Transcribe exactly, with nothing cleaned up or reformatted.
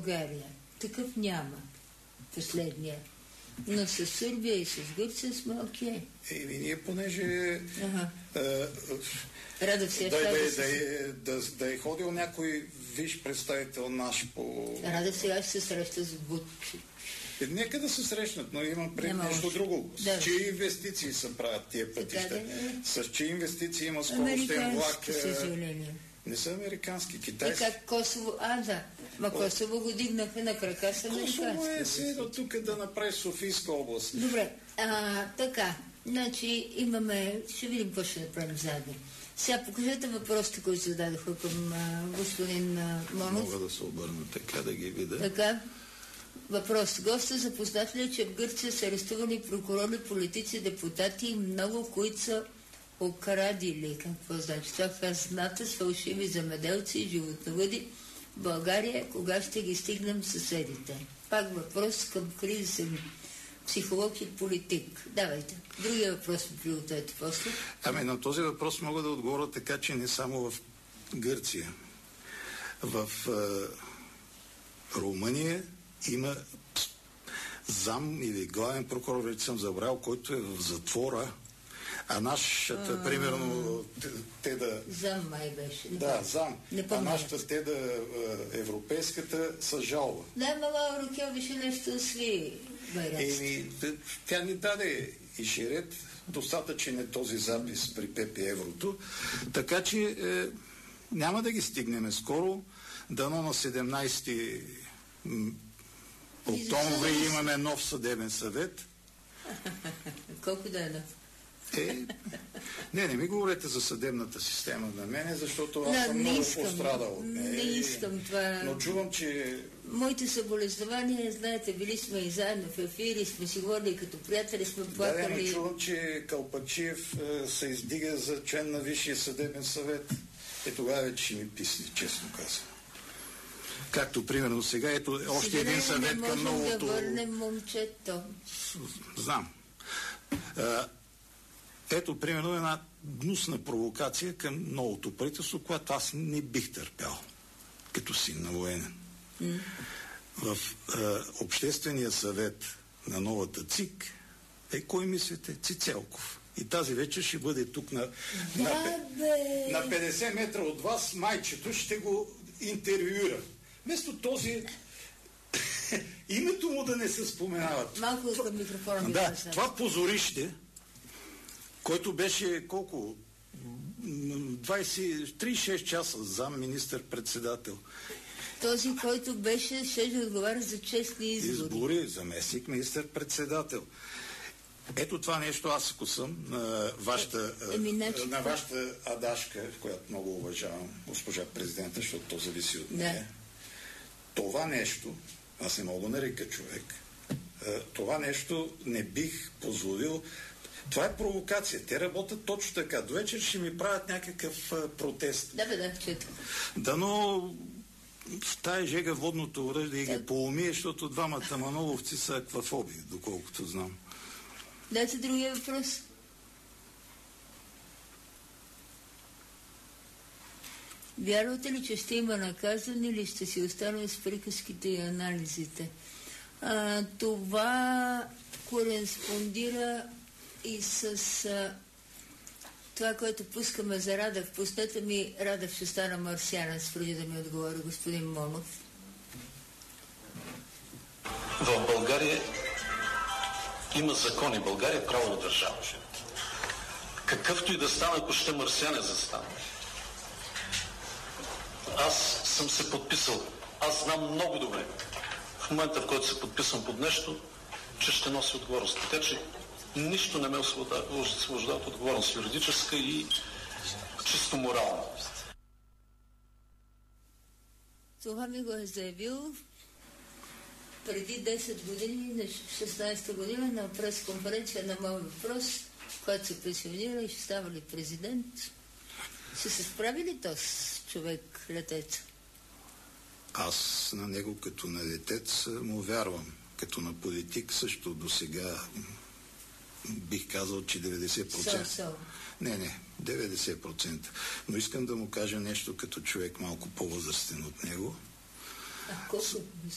България. Такъв няма. Последния. Но с Сърбия и с Гърция сме окей. Okay. Еми, ние понеже... Ага. А, Радев се, да, да, да, да, е, да, да е ходил някой виж представител наш по... Радев сега ще се среща с Бутчи. Е, нека да се срещнат, но имам пред нещо още. Друго. Да. С чии инвестиции се правят тия пътища? Да, да. С чии инвестиции има скоростен влак? Съжаление. Не са американски, китайски. И как Косово... А, да. Ма Косово го дигнаха на крака с американски. Косово е седо тук да направи Софийска област. Добре. А, така. Значи имаме... Ще видим какво ще направим заедно. Сега покажете въпросите, които зададоха към а, господин а, Монов. Мога да се обърна така да ги видя. Така. Въпрос. Госта запознат ли е, че в Гърция са арестувани прокурори, политици, депутати и много, които са окрадили? Какво значи? Това хазната с фалшиви земеделци и животновъди в България, кога ще ги стигнем съседите? Пак въпрос към кризисен психолог и политик. Давайте. Другия въпрос ми пригответе после. Ами на този въпрос мога да отговоря така, че не само в Гърция. В е, Румъния има зам или главен прокурор, вече съм забрал, който е в затвора, а нашата, а, примерно, те, те да... Зам май беше. Да, зам. А нашата, те да, европейската, са жалба. Да, мала Рукел беше нещо сви. Еми, тя ни даде и ширет, достатъчен е този запис при Пепи Еврото, така че е, няма да ги стигнем скоро, дано на седемнайсети октомври имаме нов съдебен съвет. Колко да е нов? Е, не, не ми говорете за съдебната система на мене, защото аз да, съм много искам, пострадал. Не, не искам това. Но чувам, че... Моите съболезнования, знаете, били сме и заедно в ефири, сме си говорили като приятели, сме плакали. Да, но чувам, че Калпачиев е, се издига за член на Висшия съдебен съвет. Е, тогава вече ще ми писне, честно казвам. Както примерно сега, ето още сега един съвет не към новото... да върнем момчето. Знам. А, ето, примерно, една гнусна провокация към новото правителство, която аз не бих търпял, като син на военен. Mm. В а, Обществения съвет на новата ЦИК, е, кой мислите? Цицелков. И тази вечер ще бъде тук на, да, на, на петдесет метра от вас, майчето ще го интервюира. Вместо този името му да не се споменават. Малко към микрофона. Да, това позорище, който беше колко? двайсет, трийсет и шест часа зам министър-председател. Този, който беше, ще да отговаря за честни избори. Избори, заместник министър-председател. Ето това нещо, аз ако съм на вашата, е, значи, на вашата адашка, която много уважавам, госпожа президента, защото то зависи от нея. Да. Това нещо, аз не мога да нарека човек, това нещо не бих позволил. Това е провокация. Те работят точно така. До вечер ще ми правят някакъв а, протест. Да, бе, да, чето. Дано в тая жега водното оръжие да ги поумие, защото двамата маноловци са аквафоби, доколкото знам. Дайте другия въпрос. Вярвате ли, че ще има наказани или ще си останем с приказките и анализите? А, това кореспондира и с а, това, което пускаме за Радев. Пуснете ми, Радев ще стана марсианец, преди да ми отговори господин Монов. В България има закони. България е правова държава. Какъвто и да стане, ако ще марсианец да стане. Аз съм се подписал. Аз знам много добре, в момента, в който се подписвам под нещо, че ще носи отговорност. Така че нищо не ме освобождава от отговорност, юридическа и чисто морална. Това ми го е заявил преди десет години, на шестнайсета година, на пресконференция на моят въпрос, когато се пенсионира и ще става ли президент. Ще се справи ли този човек, летец? Аз на него като на летец му вярвам. Като на политик също до сега бих казал, че деветдесет процента. So, so. Не, не, деветдесет процента. Но искам да му кажа нещо като човек малко по-възрастен от него. А колко?